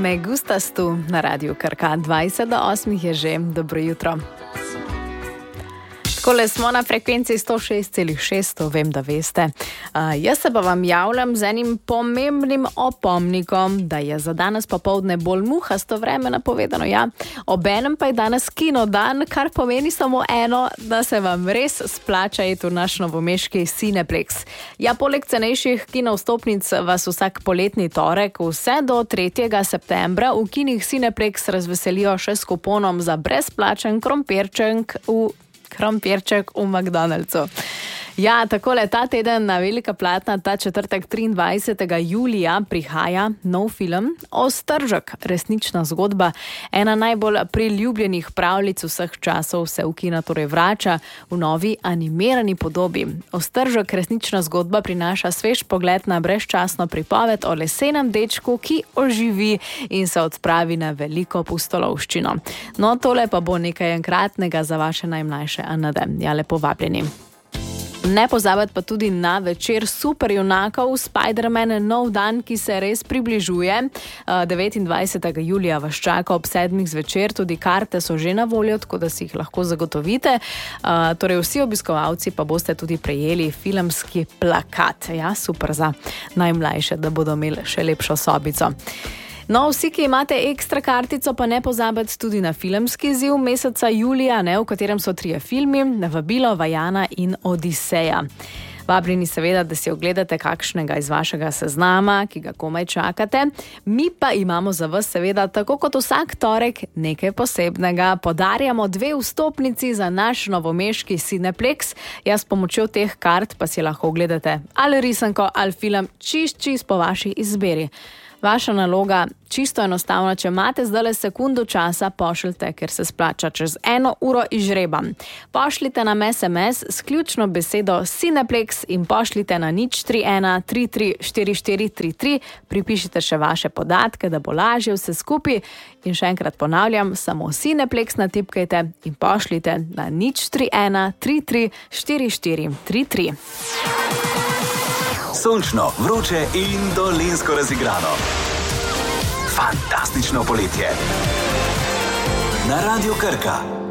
Me gustas tu na Radiu Krka. 7:20 je že. Dobro jutro. Takole smo na frekvenci 106,6, to vem, da veste. Jaz se pa vam javljam z enim pomembnim opomnikom, da je za danes popoldne bolj muhasto vreme napovedano. Ja. Obenem pa je danes kinodan, kar pomeni samo eno, da se vam res splača iti v naš novomeški Cineplex. Ja, poleg cenejših kinovstopnic vas vsak poletni torek vse do 3. septembra v kinih Cineplex razveselijo še s kuponom za brezplačen krompirček v McDonald'su. Ja, takole ta teden na velika platna, ta četrtek 23. julija prihaja nov film Ostržek, resnična zgodba. Ena najbolj priljubljenih pravljic vseh časov se v kina torej vrača v novi animirani podobi. Ostržek, resnična zgodba, prinaša svež pogled na brezčasno pripoved o lesenem dečku, ki oživi in se odpravi na veliko pustolovščino. No, tole pa bo nekaj enkratnega za vaše najmlajše Anade. Ja, lepo vabljeni. Ne pozabiti pa tudi na večer superjunakov Spider-Man Nov dan, ki se res približuje. 29. julija vas čaka ob 7. zvečer, tudi karte so že na voljo, tako da si jih lahko zagotovite. Torej vsi obiskovalci pa boste tudi prejeli filmski plakat. Ja, super za najmlajše, da bodo imeli še lepšo sobico. No, vsi, ki imate ekstra kartico, pa ne pozabiti tudi na filmski izziv meseca julija, v katerem so 3 filmi, Vabilo, Vajana in Odiseja. Vabljeni seveda, da si ogledate kakšnega iz vašega seznama, ki ga komaj čakate. Mi pa imamo za vas seveda, tako kot vsak torek, nekaj posebnega. Podarjamo 2 vstopnici za naš novomeški Cineplex. Jaz s pomočjo teh kart pa si lahko ogledate ali risanko ali film čist po vaši izbiri. Vaša naloga, čisto enostavna, če imate zdajle sekundo časa, pošljite, ker se splača čez 1 uro izžrebam. Pošljite nam SMS s ključno besedo Cineplex in pošljite na 031 334433. Pripišite še vaše podatke, da bo lažje vse skupaj. In še enkrat ponavljam, samo Cineplex natipkajte in pošljite na 031 334433. Sončno, vroče in dolenjsko razigrano. Fantastično poletje. Na Radiu Krka.